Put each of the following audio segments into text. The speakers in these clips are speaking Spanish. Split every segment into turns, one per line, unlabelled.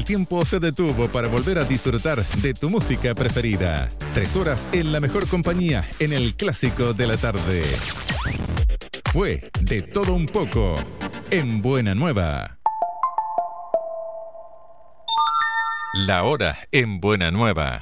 tiempo se detuvo para volver a disfrutar de tu música preferida. 3 horas en la mejor compañía en el clásico de la tarde. Fue de todo un poco en Buena Nueva. La hora en Buena Nueva.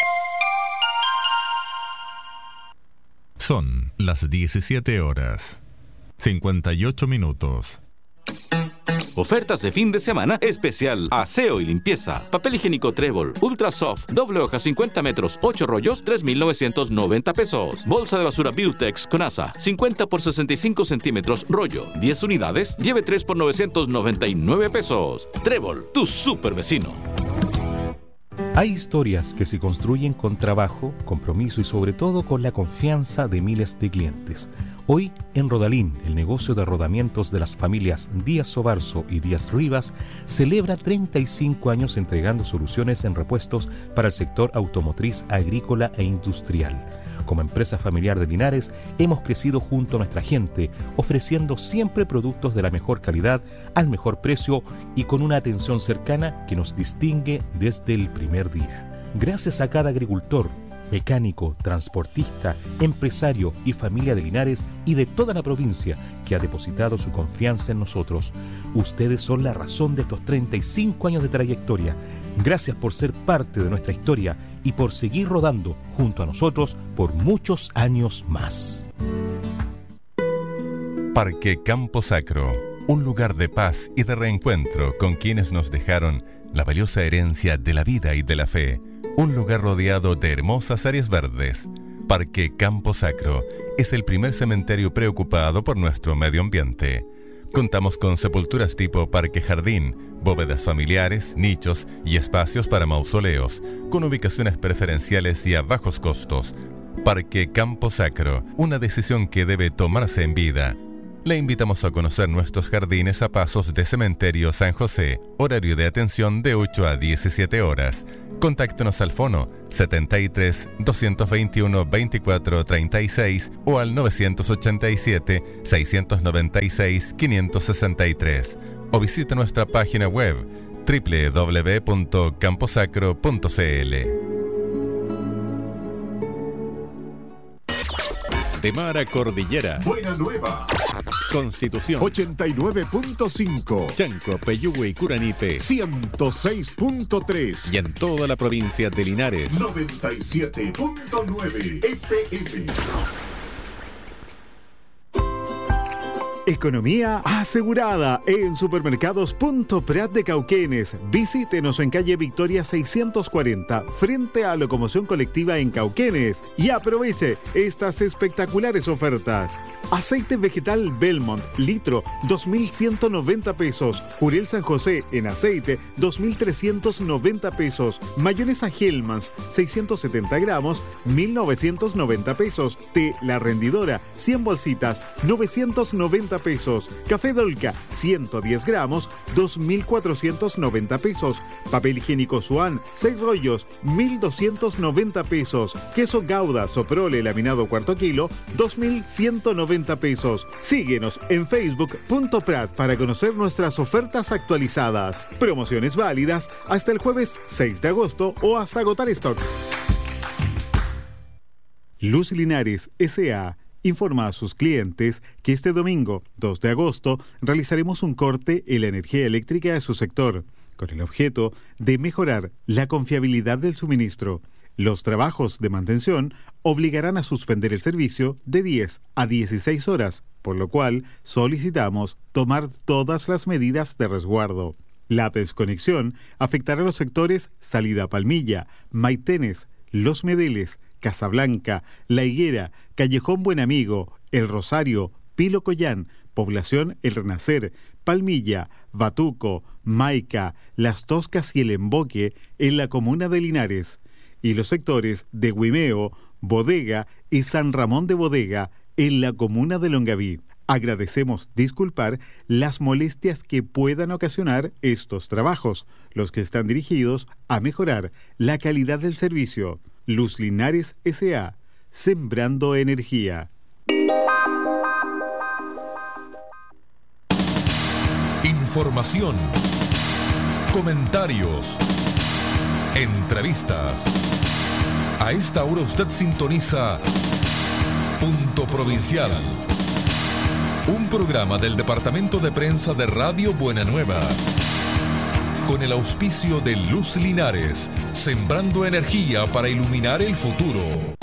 Son las 17 horas, 58 minutos.
Ofertas de fin de semana especial aseo y limpieza. Papel higiénico Trébol Ultra Soft, doble hoja 50 metros, 8 rollos, 3,990 pesos. Bolsa de basura Beautex con asa, 50 por 65 centímetros, rollo, 10 unidades, lleve 3 por 999 pesos. Trébol, tu super vecino.
Hay historias que se construyen con trabajo, compromiso y sobre todo con la confianza de miles de clientes. Hoy, en Rodalín, el negocio de rodamientos de las familias Díaz Sobarzo y Díaz Rivas celebra 35 años entregando soluciones en repuestos para el sector automotriz, agrícola e industrial. Como empresa familiar de Linares, hemos crecido junto a nuestra gente, ofreciendo siempre productos de la mejor calidad, al mejor precio y con una atención cercana que nos distingue desde el primer día. Gracias a cada agricultor, mecánico, transportista, empresario y familia de Linares y de toda la provincia que ha depositado su confianza en nosotros. Ustedes son la razón de estos 35 años de trayectoria. Gracias por ser parte de nuestra historia y por seguir rodando junto a nosotros por muchos años más.
Parque Campo Sacro, un lugar de paz y de reencuentro con quienes nos dejaron la valiosa herencia de la vida y de la fe. Un lugar rodeado de hermosas áreas verdes. Parque Campo Sacro es el primer cementerio preocupado por nuestro medio ambiente. Contamos con sepulturas tipo parque jardín, bóvedas familiares, nichos y espacios para mausoleos, con ubicaciones preferenciales y a bajos costos. Parque Campo Sacro, una decisión que debe tomarse en vida. Le invitamos a conocer nuestros jardines a pasos de Cementerio San José, horario de atención de 8 a 17 horas. Contáctenos al fono 73 221 24 36 o al 987 696 563 o visite nuestra página web www.camposacro.cl. De mar a cordillera.
Buena Nueva.
Constitución
89.5.
Chanco, Peyúgue y Curanipe
106.3.
y en toda la provincia de Linares
97.9 FM.
Economía asegurada en Supermercados Punto Prat de Cauquenes. Visítenos en calle Victoria 640, frente a Locomoción Colectiva en Cauquenes, y aproveche estas espectaculares ofertas. Aceite vegetal Belmont, litro, 2.190 pesos. Jurel San José en aceite, 2.390 pesos. Mayonesa Hellmann's, 670 gramos, 1.990 pesos. Té La Rendidora, 100 bolsitas, 990 pesos. Café Dolca, 110 gramos, 2.490 pesos. Papel higiénico Swan, 6 rollos, 1.290 pesos. Queso Gouda Soprole laminado cuarto kilo, 2.190 pesos. Síguenos en Facebook.prat para conocer nuestras ofertas actualizadas. Promociones válidas hasta el jueves 6 de agosto o hasta agotar stock. Luz Linares S.A. informa a sus clientes que este domingo, 2 de agosto, realizaremos un corte en la energía eléctrica de su sector, con el objeto de mejorar la confiabilidad del suministro. Los trabajos de mantención obligarán a suspender el servicio de 10 a 16 horas, por lo cual solicitamos tomar todas las medidas de resguardo. La desconexión afectará a los sectores Salida Palmilla, Maitenes, Los Medeles, Casablanca, La Higuera, Callejón Buen Amigo, El Rosario, Pilo Collán, Población El Renacer, Palmilla, Batuco, Maica, Las Toscas y El Emboque en la comuna de Linares, y los sectores de Huimeo, Bodega y San Ramón de Bodega en la comuna de Longaví. Agradecemos disculpar las molestias que puedan ocasionar estos trabajos, los que están dirigidos a mejorar la calidad del servicio. Luz Linares S.A. Sembrando energía.
Información, comentarios,
Entrevistas. A esta hora usted sintoniza Punto Provincial, un programa del Departamento de Prensa de Radio Buena Nueva, con el auspicio de Luz Linares, sembrando energía para iluminar el futuro.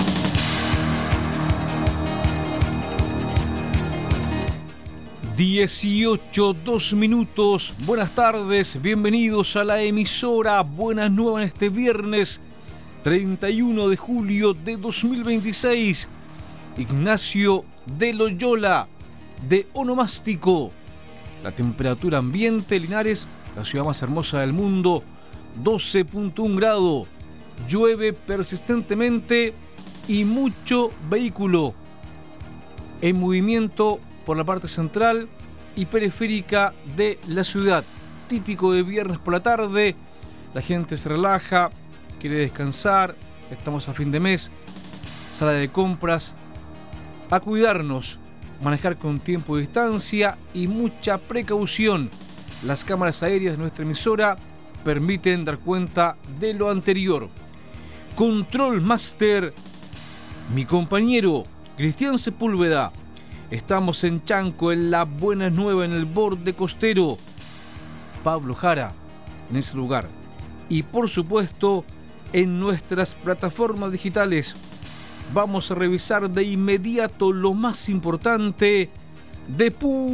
18:02. Buenas tardes, bienvenidos a la emisora Buenas Nuevas en este viernes 31 de julio de 2026. Ignacio de Loyola, de Onomástico. La temperatura ambiente, Linares, la ciudad más hermosa del mundo, 12.1 grados. Llueve persistentemente y mucho vehículo en movimiento por la parte central y periférica de la ciudad. Típico de viernes por la tarde, la gente se relaja, quiere descansar, estamos a fin de mes, sala de compras, a cuidarnos, manejar con tiempo y distancia y mucha precaución. Las cámaras aéreas de nuestra emisora permiten dar cuenta de lo anterior. Control Master, mi compañero Cristian Sepúlveda. Estamos en Chanco, en la Buenas Nuevas, en el borde costero. Pablo Jara, en ese lugar. Y por supuesto, en nuestras plataformas digitales. Vamos a revisar de inmediato lo más importante de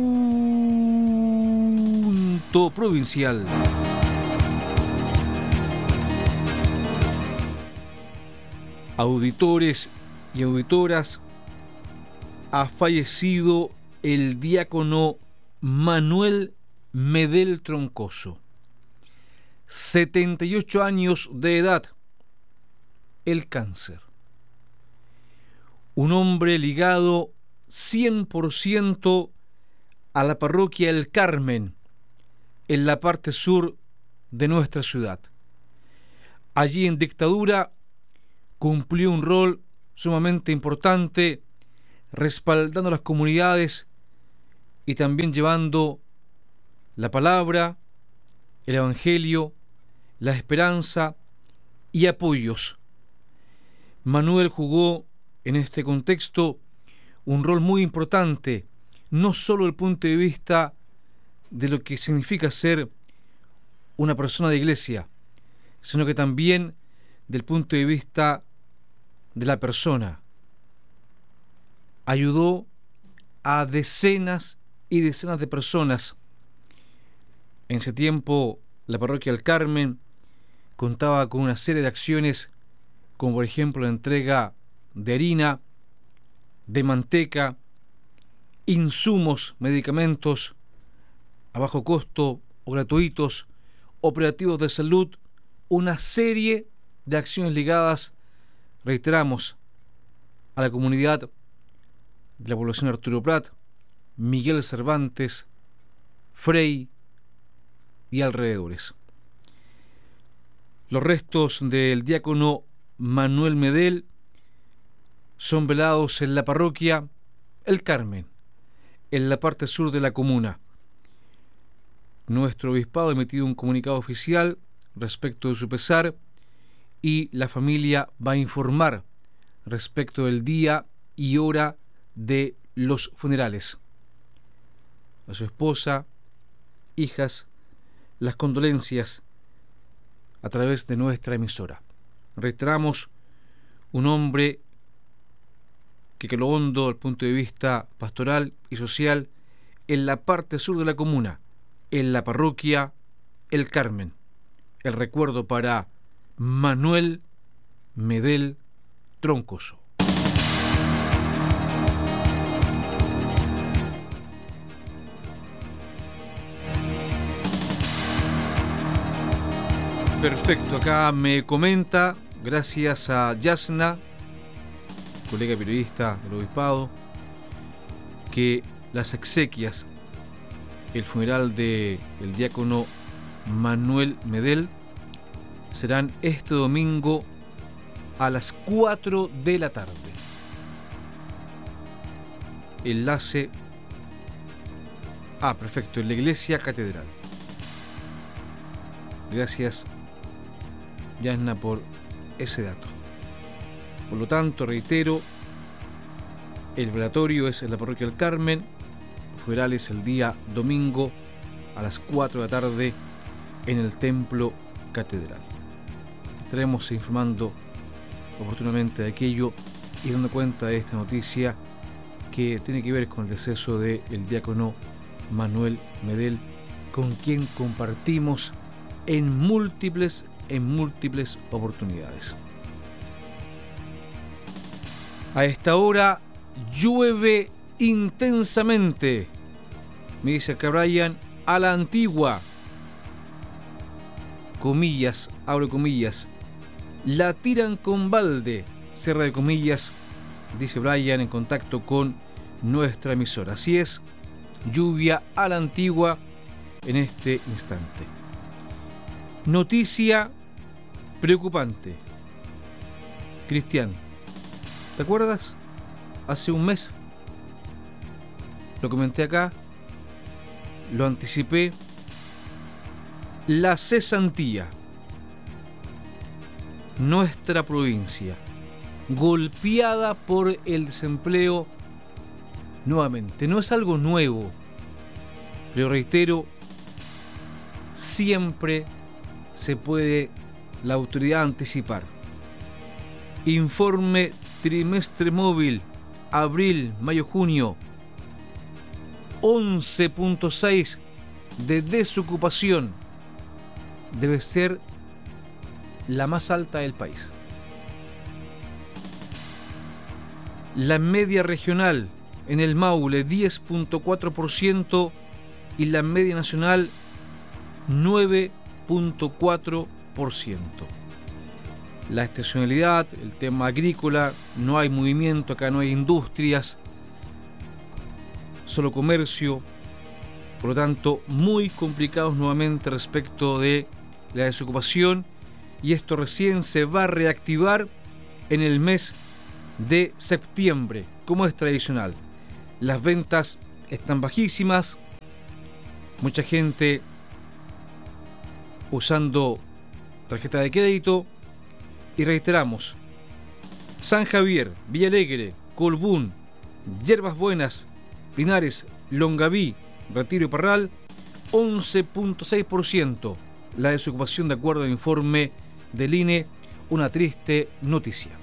Punto Provincial. Auditores y auditoras, ha fallecido el diácono Manuel Medel Troncoso. 78 años de edad. El cáncer. Un hombre ligado 100% a la parroquia El Carmen, en la parte sur de nuestra ciudad. Allí en dictadura cumplió un rol sumamente importante, respaldando a las comunidades y también llevando la palabra, el evangelio, la esperanza y apoyos. Manuel jugó en este contexto un rol muy importante, no solo desde el punto de vista de lo que significa ser una persona de iglesia, sino que también del punto de vista de la persona. Ayudó a decenas y decenas de personas. En ese tiempo, la parroquia del Carmen contaba con una serie de acciones, como por ejemplo la entrega de harina, de manteca, insumos, medicamentos a bajo costo o gratuitos, operativos de salud, una serie de acciones ligadas, reiteramos, a la comunidad de la población de Arturo Prat, Miguel Cervantes, Frei y alrededores. Los restos del diácono Manuel Medel son velados en la parroquia El Carmen, en la parte sur de la comuna. Nuestro obispado ha emitido un comunicado oficial respecto de su pesar y la familia va a informar respecto del día y hora de los funerales. A su esposa, hijas, las condolencias a través de nuestra emisora. Reiteramos, un hombre que quedó hondo desde el punto de vista pastoral y social en la parte sur de la comuna, en la parroquia El Carmen. El recuerdo para Manuel Medel Troncoso. Perfecto, acá me comenta, gracias a Yasna, colega periodista del obispado, que las exequias, el funeral del diácono Manuel Medel, serán este domingo a las 4 de la tarde. Enlace. Perfecto, en la iglesia catedral. Gracias, Yasna, por ese dato. Por lo tanto, reitero, el velatorio es en la parroquia del Carmen, el funeral es el día domingo a las 4 de la tarde en el templo catedral. Estaremos informando oportunamente de aquello y dando cuenta de esta noticia que tiene que ver con el deceso del diácono Manuel Medel, con quien compartimos en múltiples oportunidades. A esta hora llueve intensamente, me dice acá Brian, a la antigua, comillas, abro comillas, la tiran con balde, cierre de comillas, dice Brian en contacto con nuestra emisora. Así es, lluvia a la antigua en este instante. Noticia preocupante. Cristian, ¿te acuerdas? Hace un mes lo comenté acá, lo anticipé, la cesantía. Nuestra provincia golpeada por el desempleo nuevamente. No es algo nuevo, pero reitero, siempre se puede la autoridad anticipar. Informe trimestre móvil, abril, mayo, junio, 11.6 de desocupación. Debe ser la más alta del país. La media regional en el Maule 10.4% y la media nacional 9.4%. La estacionalidad, el tema agrícola, no hay movimiento, acá no hay industrias, solo comercio, por lo tanto muy complicados nuevamente respecto de la desocupación, y esto recién se va a reactivar en el mes de septiembre, como es tradicional. Las ventas están bajísimas, mucha gente usando tarjeta de crédito, y reiteramos, San Javier, Villa Alegre, Colbún, Yerbas Buenas, Linares, Longaví, Retiro y Parral, 11.6% la desocupación de acuerdo al informe del INE, una triste noticia.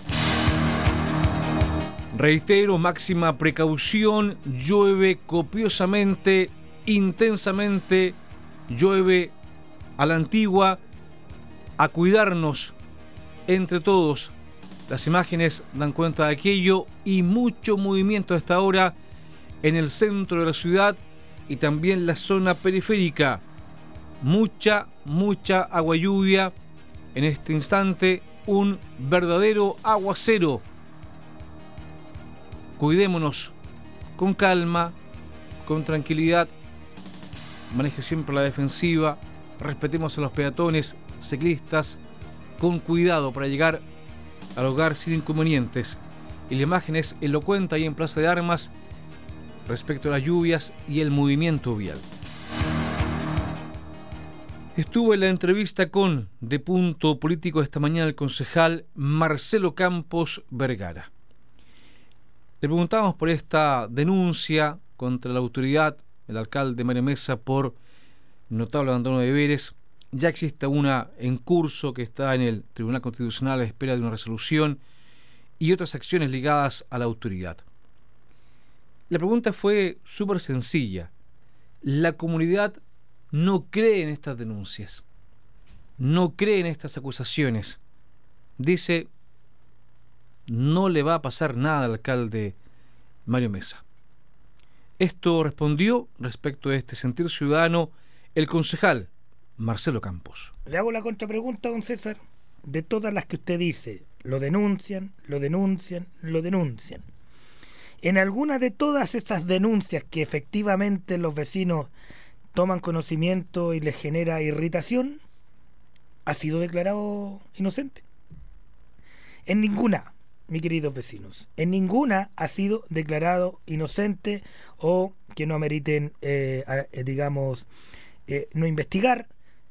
Reitero, máxima precaución, llueve copiosamente, intensamente, llueve a la antigua, a cuidarnos entre todos. Las imágenes dan cuenta de aquello, y mucho movimiento a esta hora en el centro de la ciudad y también la zona periférica. Mucha agua lluvia en este instante, un verdadero aguacero. Cuidémonos con calma, con tranquilidad, maneje siempre la defensiva, respetemos a los peatones, ciclistas, con cuidado para llegar al hogar sin inconvenientes. Y la imagen es elocuente ahí en Plaza de Armas respecto a las lluvias y el movimiento vial. Estuvo en la entrevista con De Punto Político esta mañana el concejal Marcelo Campos Vergara. Le preguntamos por esta denuncia contra la autoridad, el alcalde Mario Mesa, por notable abandono de deberes. Ya existe una en curso que está en el Tribunal Constitucional a espera de una resolución y otras acciones ligadas a la autoridad. La pregunta fue súper sencilla. La comunidad no cree en estas denuncias, no cree en estas acusaciones. Dice, no le va a pasar nada al alcalde Mario Mesa. Esto respondió respecto de este sentir ciudadano el concejal Marcelo Campos.
Le hago la contrapregunta, don César. De todas las que usted dice, lo denuncian. En alguna de todas esas denuncias que efectivamente los vecinos toman conocimiento y les genera irritación, ¿ha sido declarado inocente? En ninguna, mis queridos vecinos, en ninguna ha sido declarado inocente o que no ameriten, no investigar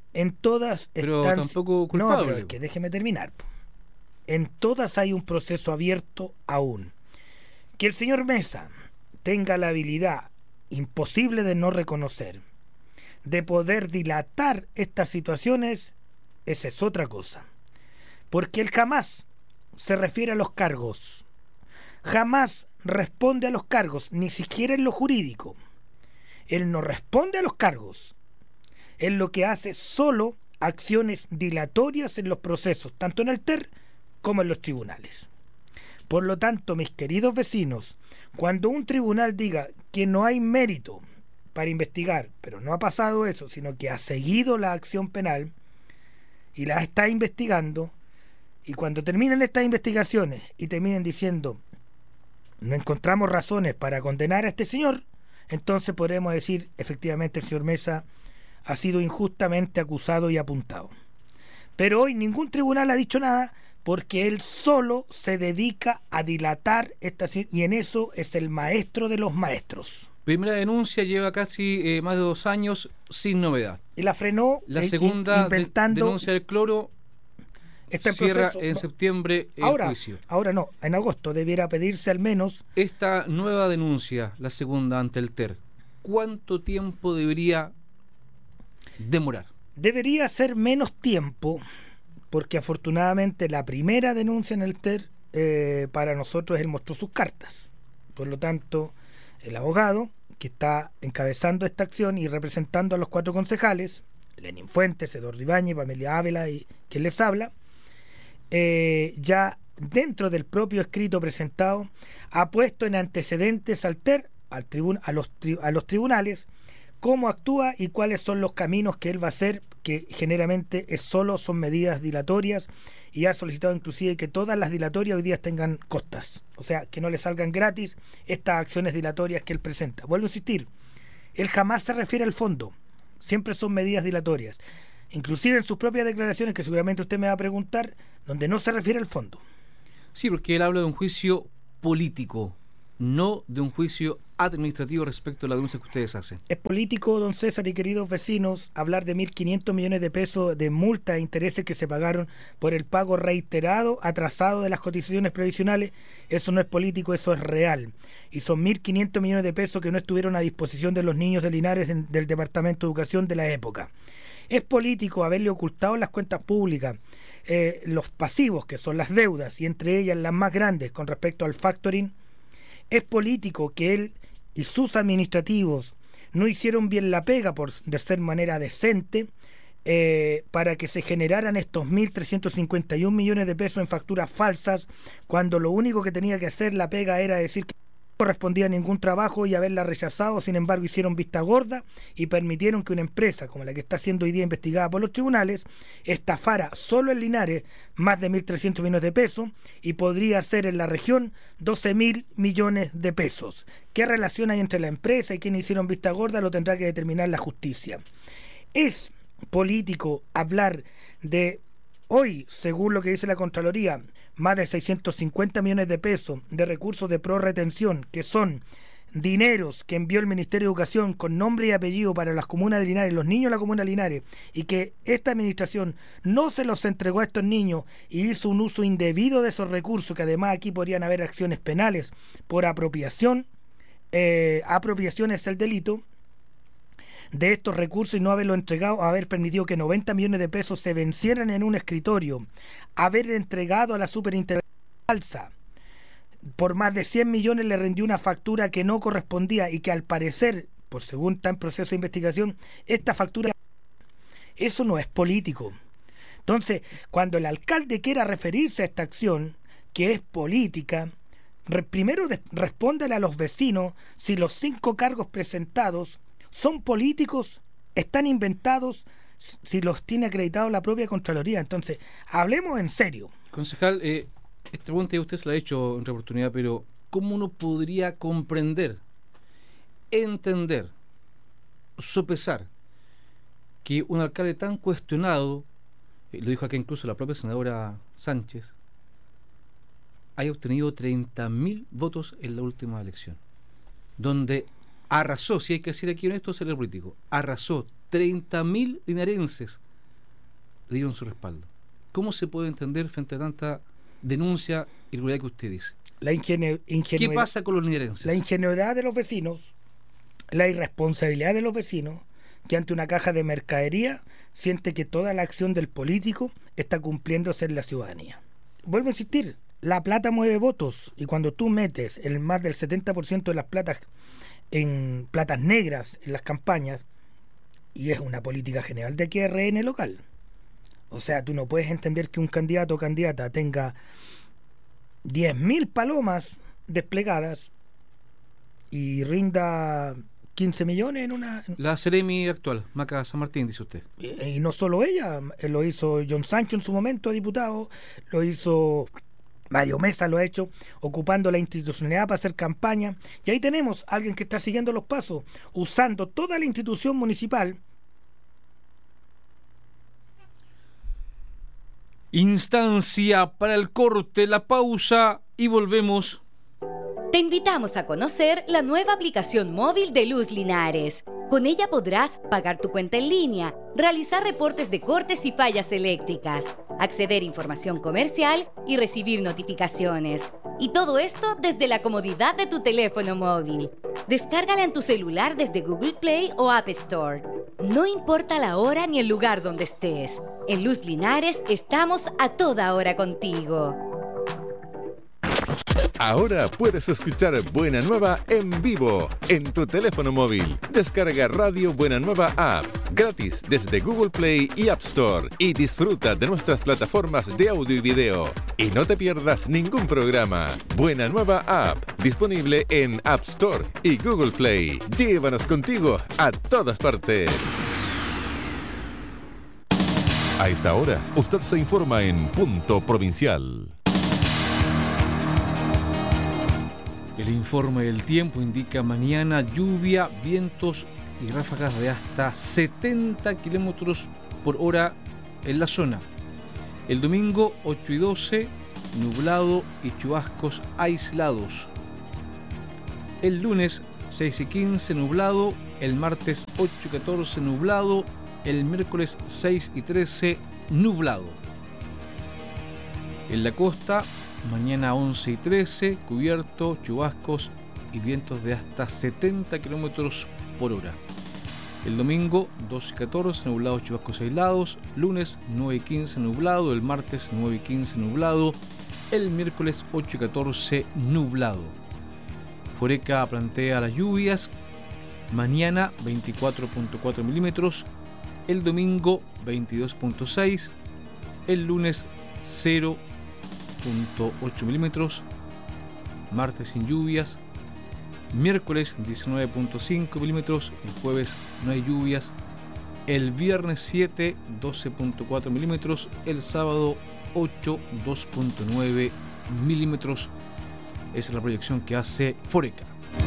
En todas
Pero
están...
tampoco
No,
culpable.
pero es que déjeme terminar. En todas hay un proceso abierto aún. Que el señor Mesa tenga la habilidad imposible de no reconocer, de poder dilatar estas situaciones, esa es otra cosa. Porque él jamás se refiere a los cargos, jamás responde a los cargos, ni siquiera en lo jurídico. Él no responde a los cargos. Él lo que hace solo acciones dilatorias en los procesos, tanto en el TER como en los tribunales. Por lo tanto, mis queridos vecinos, cuando un tribunal diga que no hay mérito para investigar, pero no ha pasado eso, sino que ha seguido la acción penal y la está investigando, y cuando terminen estas investigaciones y terminen diciendo no encontramos razones para condenar a este señor, entonces podremos decir efectivamente el señor Mesa ha sido injustamente acusado y apuntado. Pero hoy ningún tribunal ha dicho nada, porque él solo se dedica a dilatar esta, y en eso es el maestro de los maestros.
Primera denuncia lleva casi más de 2 años sin novedad.
Y la frenó.
La segunda
inventando,
denuncia del cloro
está en
cierra
proceso.
en septiembre el juicio.
Ahora no, en agosto debiera pedirse al menos.
Esta nueva denuncia, la segunda ante el TER, ¿cuánto tiempo debería demorar?
Debería ser menos tiempo, porque afortunadamente la primera denuncia en el TER para nosotros él mostró sus cartas. Por lo tanto, el abogado que está encabezando esta acción y representando a los 4 concejales, Lenín Fuentes, Eduardo Ibáñez, Pamela Ávila y quien les habla, ya dentro del propio escrito presentado ha puesto en antecedentes al TER, a los tribunales, cómo actúa y cuáles son los caminos que él va a hacer, que generalmente son medidas dilatorias, y ha solicitado inclusive que todas las dilatorias hoy día tengan costas, o sea, que no le salgan gratis estas acciones dilatorias que él presenta. Vuelvo a insistir, él jamás se refiere al fondo, siempre son medidas dilatorias, inclusive en sus propias declaraciones, que seguramente usted me va a preguntar, donde no se refiere al fondo.
Sí, porque él habla de un juicio político, no de un juicio administrativo respecto a la denuncia que ustedes hacen.
Es político, don César y queridos vecinos, hablar de 1.500 millones de pesos de multa e intereses que se pagaron por el pago reiterado, atrasado de las cotizaciones previsionales. Eso no es político, eso es real. Y son 1.500 millones de pesos que no estuvieron a disposición de los niños de Linares del Departamento de Educación de la época. Es político haberle ocultado en las cuentas públicas los pasivos, que son las deudas, y entre ellas las más grandes con respecto al factoring. Es político que él y sus administrativos no hicieron bien la pega de ser manera decente para que se generaran estos 1.351 millones de pesos en facturas falsas, cuando lo único que tenía que hacer la pega era decir que no correspondía a ningún trabajo y haberla rechazado. Sin embargo, hicieron vista gorda y permitieron que una empresa como la que está siendo hoy día investigada por los tribunales estafara solo en Linares más de 1.300 millones de pesos, y podría ser en la región 12.000 millones de pesos. ¿Qué relación hay entre la empresa y quienes hicieron vista gorda? Lo tendrá que determinar la justicia. Es político hablar de hoy, según lo que dice la Contraloría, más de 650 millones de pesos de recursos de prorretención, que son dineros que envió el Ministerio de Educación con nombre y apellido para las comunas de Linares, los niños de la comuna de Linares, y que esta administración no se los entregó a estos niños y hizo un uso indebido de esos recursos, que además aquí podrían haber acciones penales por apropiación. Apropiación es el delito de estos recursos, y no haberlo entregado, haber permitido que 90 millones de pesos se vencieran en un escritorio, haber entregado a la superintendencia falsa. Por más de 100 millones le rendió una factura que no correspondía y que al parecer, por según está en proceso de investigación, esta factura, eso no es político. Entonces, cuando el alcalde quiera referirse a esta acción, que es política, primero respóndele a los vecinos si los 5 cargos presentados son políticos, están inventados, si los tiene acreditados la propia Contraloría. Entonces, hablemos en serio.
Concejal, esta pregunta usted se la ha hecho en otra oportunidad, pero ¿cómo uno podría comprender, entender, sopesar que un alcalde tan cuestionado, lo dijo acá incluso la propia senadora Sánchez, haya obtenido 30.000 votos en la última elección, donde arrasó, si hay que decir aquí en esto, ser el político, arrasó 30.000 linarenses le dieron su respaldo. ¿Cómo se puede entender frente a tanta denuncia y irregularidad que usted dice? ¿Qué pasa con los linarenses?
La ingenuidad de los vecinos, la irresponsabilidad de los vecinos, que ante una caja de mercadería siente que toda la acción del político está cumpliéndose en la ciudadanía. Vuelvo a insistir, la plata mueve votos, y cuando tú metes el más del 70% de las platas en platas negras en las campañas, y es una política general de aquí RN local. O sea, tú no puedes entender que un candidato o candidata tenga 10.000 palomas desplegadas y rinda 15 millones en una...
La Seremi actual, Maca San Martín, dice usted.
Y no solo ella, lo hizo John Sancho en su momento, diputado, lo hizo Mario Mesa, lo ha hecho ocupando la institucionalidad para hacer campaña. Y ahí tenemos a alguien que está siguiendo los pasos, usando toda la institución municipal.
Instancia para el corte, la pausa y volvemos.
Te invitamos a conocer la nueva aplicación móvil de Luz Linares. Con ella podrás pagar tu cuenta en línea, realizar reportes de cortes y fallas eléctricas, acceder a información comercial y recibir notificaciones. Y todo esto desde la comodidad de tu teléfono móvil. Descárgala en tu celular desde Google Play o App Store. No importa la hora ni el lugar donde estés. En Luz Linares estamos a toda hora contigo.
Ahora puedes escuchar Buena Nueva en vivo en tu teléfono móvil. Descarga Radio Buena Nueva App gratis desde Google Play y App Store y disfruta de nuestras plataformas de audio y video. Y no te pierdas ningún programa. Buena Nueva App, disponible en App Store y Google Play. Llévanos contigo a todas partes. A esta hora, usted se informa en Punto Provincial.
El informe del tiempo indica mañana lluvia, vientos y ráfagas de hasta 70 kilómetros por hora en la zona. El domingo 8 y 12, nublado y chubascos aislados. El lunes 6 y 15, nublado. El martes 8 y 14, nublado. El miércoles 6 y 13, nublado. En la costa, mañana 11 y 13, cubierto, chubascos y vientos de hasta 70 kilómetros por hora. El domingo 12 y 14, nublado, chubascos aislados. Lunes 9 y 15, nublado. El martes 9 y 15, nublado. El miércoles 8 y 14, nublado. Foreca plantea las lluvias. Mañana 24.4 milímetros. El domingo 22.6. El lunes 0.8 milímetros, martes sin lluvias, miércoles 19.5 milímetros, el jueves no hay lluvias, el viernes 7, 12.4 milímetros, el sábado 8, 2.9 milímetros. Esa es la proyección que hace Foreca.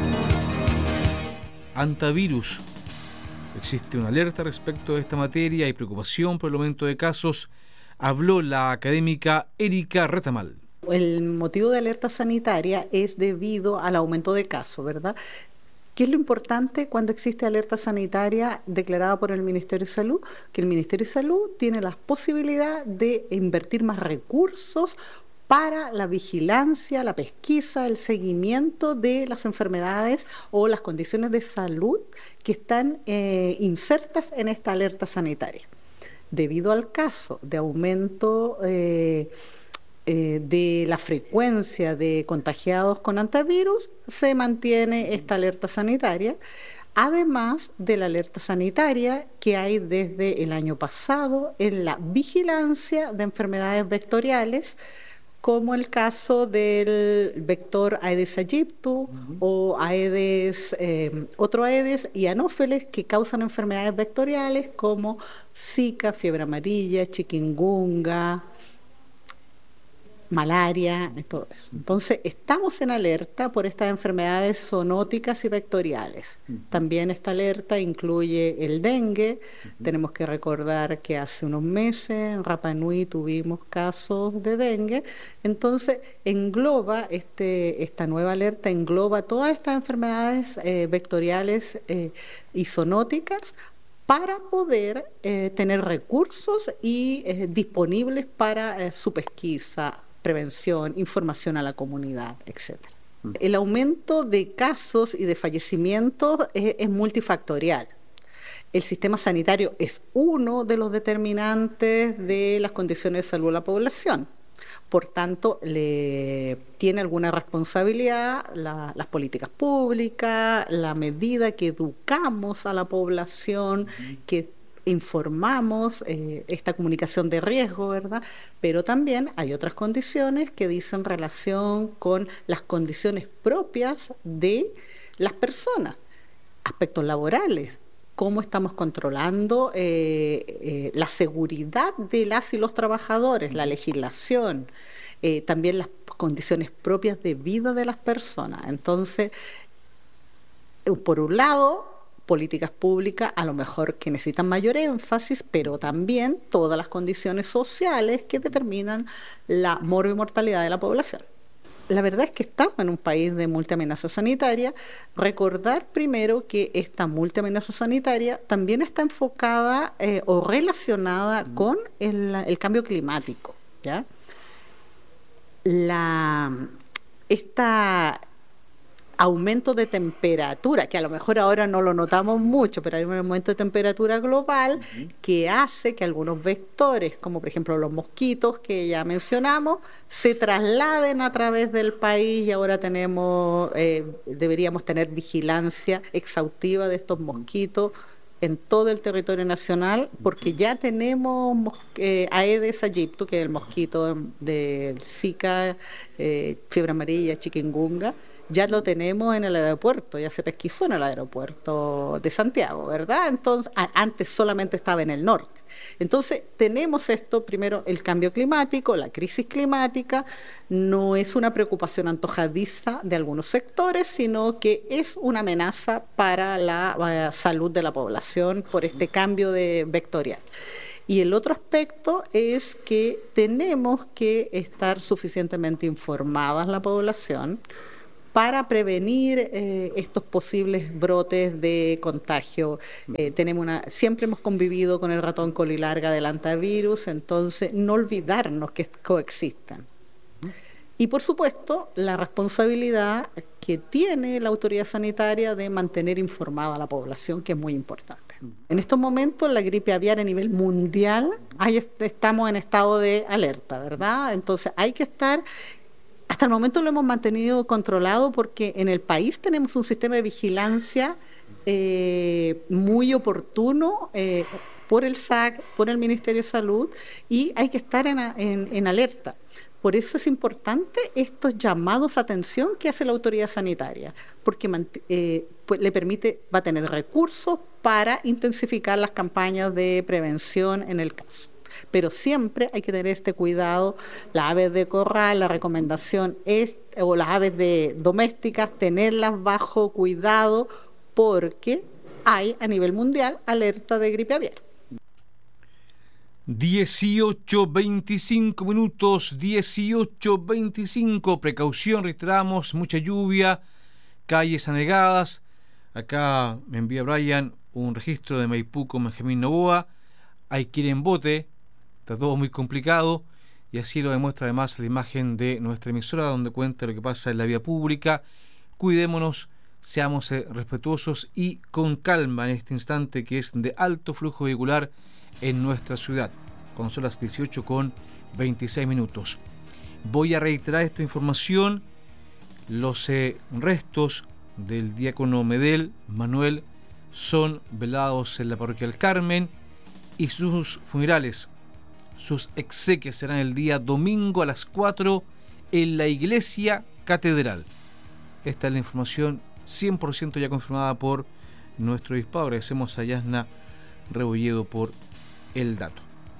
Antivirus. Existe una alerta respecto de esta materia y preocupación por el aumento de casos. Habló la académica Erika Retamal.
El motivo de alerta sanitaria es debido al aumento de casos, ¿verdad? ¿Qué es lo importante cuando existe alerta sanitaria declarada por el Ministerio de Salud? Que el Ministerio de Salud tiene la posibilidad de invertir más recursos para la vigilancia, la pesquisa, el seguimiento de las enfermedades o las condiciones de salud que están insertas en esta alerta sanitaria. Debido al caso de aumento de la frecuencia de contagiados con antivirus, se mantiene esta alerta sanitaria, además de la alerta sanitaria que hay desde el año pasado en la vigilancia de enfermedades vectoriales, como el caso del vector Aedes aegypti o Aedes, otro Aedes y Anófeles que causan enfermedades vectoriales como Zika, fiebre amarilla, chikungunya, malaria, todo eso. Entonces, estamos en alerta por estas enfermedades zoonóticas y vectoriales. También esta alerta incluye el dengue. Tenemos que recordar que hace unos meses en Rapa Nui tuvimos casos de dengue. Entonces, engloba esta nueva alerta, engloba todas estas enfermedades vectoriales y zoonóticas para poder tener recursos y disponibles para su pesquisa, prevención, información a la comunidad, etc. El aumento de casos y de fallecimientos es multifactorial. El sistema sanitario es uno de los determinantes de las condiciones de salud de la población. Por tanto, tiene alguna responsabilidad las políticas públicas, la medida que educamos a la población, que informamos, esta comunicación de riesgo, ¿verdad? Pero también hay otras condiciones que dicen relación con las condiciones propias de las personas, aspectos laborales, cómo estamos controlando la seguridad de las y los trabajadores, la legislación, también las condiciones propias de vida de las personas. Entonces, por un lado, políticas públicas a lo mejor que necesitan mayor énfasis, pero también todas las condiciones sociales que determinan la morbimortalidad de la población. La verdad es que estamos en un país de multiamenaza sanitaria. Recordar primero que esta multiamenaza sanitaria también está enfocada o relacionada con el cambio climático, ¿ya? Aumento de temperatura, que a lo mejor ahora no lo notamos mucho, pero hay un aumento de temperatura global que hace que algunos vectores, como por ejemplo los mosquitos que ya mencionamos, se trasladen a través del país y ahora deberíamos tener vigilancia exhaustiva de estos mosquitos en todo el territorio nacional, porque ya tenemos Aedes aegypti, que es el mosquito del Zika, fiebre amarilla, chikungunya. Ya lo tenemos en el aeropuerto, ya se pesquisó en el aeropuerto de Santiago, ¿verdad? Entonces, antes solamente estaba en el norte. Entonces, tenemos esto, primero, el cambio climático, la crisis climática, no es una preocupación antojadiza de algunos sectores, sino que es una amenaza para la salud de la población por este cambio vectorial. Y el otro aspecto es que tenemos que estar suficientemente informadas la población para prevenir estos posibles brotes de contagio. Siempre hemos convivido con el ratón colilarga del hantavirus, entonces no olvidarnos que coexistan. Y por supuesto, la responsabilidad que tiene la autoridad sanitaria de mantener informada a la población, que es muy importante. En estos momentos, la gripe aviar a nivel mundial, estamos en estado de alerta, ¿verdad? Entonces hay que estar... Hasta el momento lo hemos mantenido controlado porque en el país tenemos un sistema de vigilancia muy oportuno por el SAC, por el Ministerio de Salud, y hay que estar en alerta. Por eso es importante estos llamados a atención que hace la autoridad sanitaria, porque le permite, va a tener recursos para intensificar las campañas de prevención en el caso. Pero siempre hay que tener este cuidado. Las aves de corral, la recomendación es, o las aves domésticas, tenerlas bajo cuidado porque hay a nivel mundial alerta de gripe aviar.
18:25 minutos, 18:25. Precaución, reiteramos, mucha lluvia, calles anegadas. Acá me envía Brian un registro de Maipú con Benjamín Novoa. Hay que ir en bote. Está todo muy complicado y así lo demuestra además la imagen de nuestra emisora donde cuenta lo que pasa en la vía pública. Cuidémonos, seamos respetuosos y con calma en este instante que es de alto flujo vehicular en nuestra ciudad, cuando son las 18:26 minutos. Voy a reiterar esta información. Los restos del diácono Medel, Manuel, son velados en la parroquia del Carmen y sus funerales, sus exequias serán el día domingo a las 4 en la iglesia catedral. Esta es la información 100% ya confirmada por nuestro obispado. Agradecemos a Yasna Rebolledo por el dato.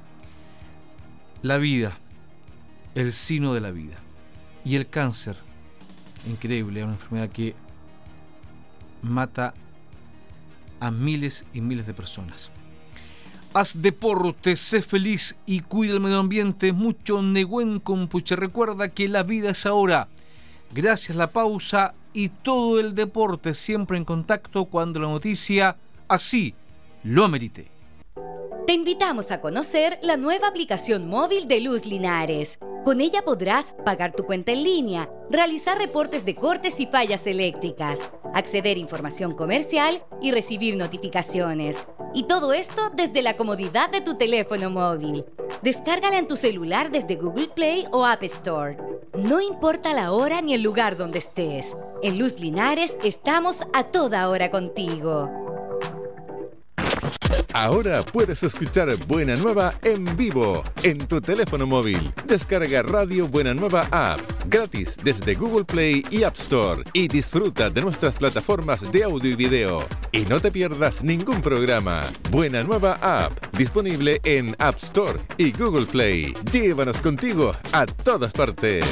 La vida, el sino de la vida y el cáncer, increíble, es una enfermedad que mata a miles y miles de personas. Haz deporte, sé feliz y cuida el medio ambiente. Mucho Neguen Compuche. Recuerda que la vida es ahora. Gracias a la pausa y todo el deporte siempre en contacto cuando la noticia así lo amerité.
Te invitamos a conocer la nueva aplicación móvil de Luz Linares. Con ella podrás pagar tu cuenta en línea, realizar reportes de cortes y fallas eléctricas, acceder a información comercial y recibir notificaciones. Y todo esto desde la comodidad de tu teléfono móvil. Descárgala en tu celular desde Google Play o App Store. No importa la hora ni el lugar donde estés. En Luz Linares estamos a toda hora contigo.
Ahora puedes escuchar Buena Nueva en vivo en tu teléfono móvil. Descarga Radio Buena Nueva App gratis desde Google Play y App Store y disfruta de nuestras plataformas de audio y video. Y no te pierdas ningún programa. Buena Nueva App, disponible en App Store y Google Play. Llévanos contigo a todas partes.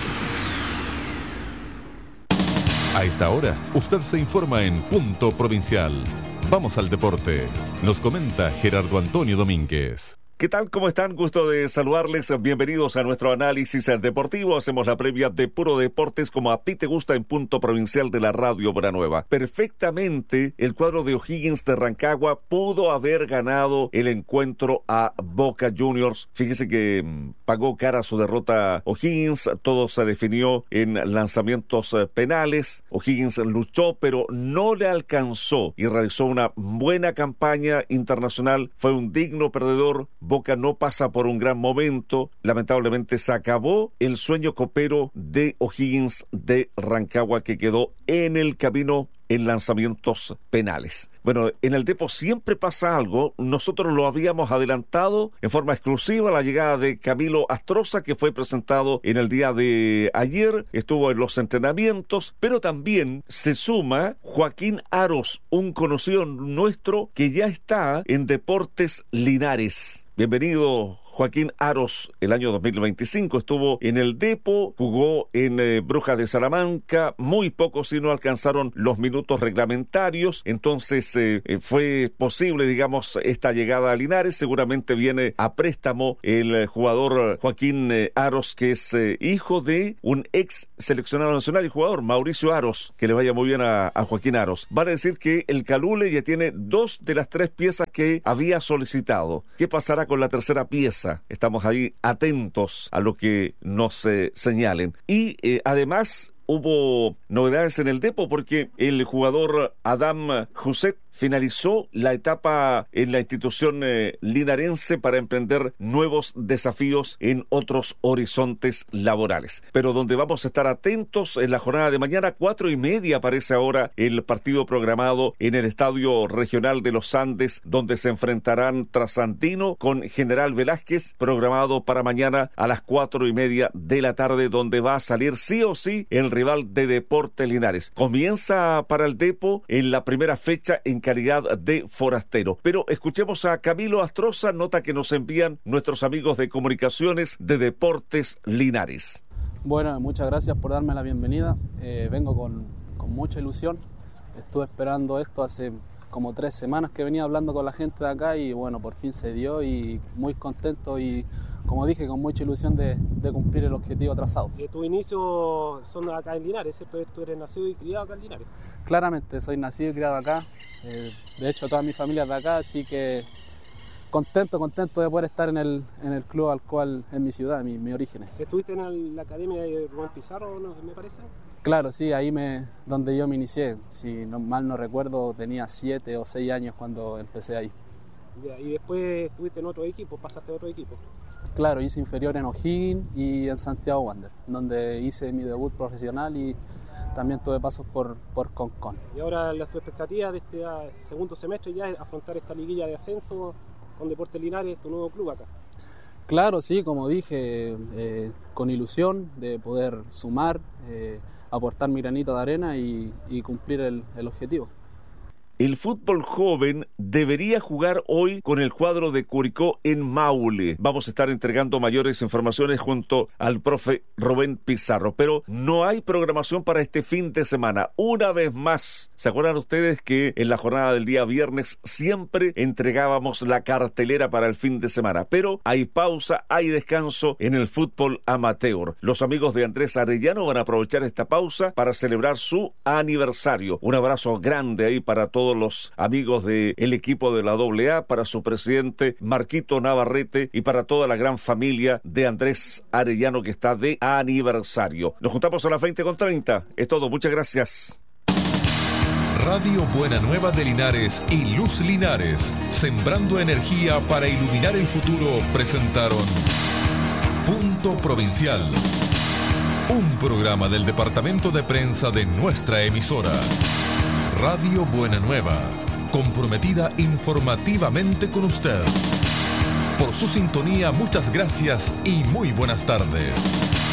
A esta hora, usted se informa en Punto Provincial. Vamos al deporte. Nos comenta Gerardo Antonio Domínguez.
¿Qué tal? ¿Cómo están? Gusto de saludarles. Bienvenidos a nuestro análisis deportivo. Hacemos la previa de Puro Deportes como a ti te gusta en Punto Provincial de la Radio Buena Nueva. Perfectamente, el cuadro de O'Higgins de Rancagua pudo haber ganado el encuentro a Boca Juniors. Fíjese que pagó cara su derrota O'Higgins. Todo se definió en lanzamientos penales. O'Higgins luchó, pero no le alcanzó y realizó una buena campaña internacional. Fue un digno perdedor. Boca no pasa por un gran momento. Lamentablemente se acabó el sueño copero de O'Higgins de Rancagua, que quedó en el camino en lanzamientos penales. Bueno, en el Depo siempre pasa algo. Nosotros lo habíamos adelantado en forma exclusiva, la llegada de Camilo Astroza, que fue presentado en el día de ayer, estuvo en los entrenamientos, pero también se suma Joaquín Aros, un conocido nuestro que ya está en Deportes Linares. Bienvenido, Joaquín Aros. El año 2025 estuvo en el Depo, jugó en Brujas de Salamanca, muy pocos si no alcanzaron los minutos reglamentarios, entonces fue posible, digamos, esta llegada a Linares. Seguramente viene a préstamo el jugador Joaquín Aros, que es hijo de un ex seleccionado nacional y jugador, Mauricio Aros. Que le vaya muy bien a Joaquín Aros. Vale decir que el Calule ya tiene 2 de las 3 piezas que había solicitado. ¿Qué pasará con la tercera pieza? Estamos ahí atentos a lo que nos señalen. Y además hubo novedades en el Depo porque el jugador Adam Juset finalizó la etapa en la institución linarense para emprender nuevos desafíos en otros horizontes laborales. Pero donde vamos a estar atentos en la jornada de mañana, 4:30 aparece ahora el partido programado en el Estadio Regional de los Andes, donde se enfrentarán Trasandino con General Velázquez, programado para mañana a las 4:30 de la tarde, donde va a salir sí o sí el rival de Deportes Linares. Comienza para el Depo en la primera fecha en calidad de forastero. Pero escuchemos a Camilo Astroza, nota que nos envían nuestros amigos de comunicaciones de Deportes Linares.
Bueno, muchas gracias por darme la bienvenida. Vengo con mucha ilusión. Estuve esperando esto hace como 3 semanas que venía hablando con la gente de acá y bueno, por fin se dio y muy contento y, como dije, con mucha ilusión de cumplir el objetivo trazado.
Tus inicios son acá en Linares, ¿cierto? Tú eres nacido y criado acá en Linares.
Claramente, soy nacido y criado acá. De hecho, toda mi familia es de acá, así que contento de poder estar en el club al cual es mi ciudad, mi origen.
¿Estuviste en la academia de Rubén Pizarro, me parece?
Claro, sí, ahí donde yo me inicié. Si mal no recuerdo, tenía 7 o 6 años cuando empecé ahí.
Ya, y después estuviste en otro equipo, pasaste a otro equipo.
Claro, hice inferior en O'Higgins y en Santiago Wander, donde hice mi debut profesional y también tuve pasos por Concon.
Y ahora tu expectativa de este segundo semestre ya es afrontar esta liguilla de ascenso con Deportes Linares, tu nuevo club acá.
Claro, sí, como dije, con ilusión de poder sumar, aportar mi granito de arena y cumplir el objetivo.
El fútbol joven debería jugar hoy con el cuadro de Curicó en Maule. Vamos a estar entregando mayores informaciones junto al profe Rubén Pizarro, pero no hay programación para este fin de semana. Una vez más, ¿se acuerdan ustedes que en la jornada del día viernes siempre entregábamos la cartelera para el fin de semana? Pero hay pausa, hay descanso en el fútbol amateur. Los amigos de Andrés Arellano van a aprovechar esta pausa para celebrar su aniversario. Un abrazo grande ahí para todos todos los amigos del equipo de la AA, para su presidente Marquito Navarrete y para toda la gran familia de Andrés Arellano, que está de aniversario. Nos juntamos a las 20:30. Es todo, muchas gracias.
Radio Buena Nueva de Linares y Luz Linares, sembrando energía para iluminar el futuro, presentaron Punto Provincial, un programa del departamento de prensa de nuestra emisora. Radio Buena Nueva, comprometida informativamente con usted. Por su sintonía, muchas gracias y muy buenas tardes.